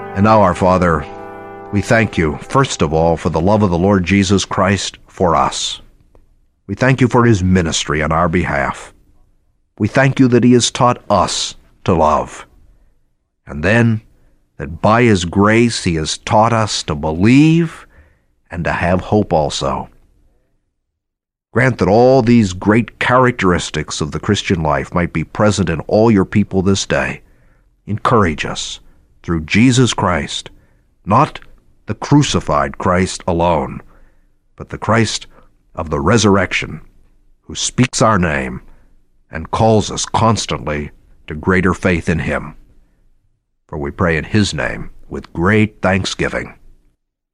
And now, our Father, we thank you, first of all, for the love of the Lord Jesus Christ for us. We thank you for his ministry on our behalf. We thank you that he has taught us to love. And then, that by his grace he has taught us to believe and to have hope also. Grant that all these great characteristics of the Christian life might be present in all your people this day. Encourage us through Jesus Christ, not the crucified Christ alone, but the Christ of the resurrection, who speaks our name and calls us constantly to greater faith in him. For we pray in his name with great thanksgiving.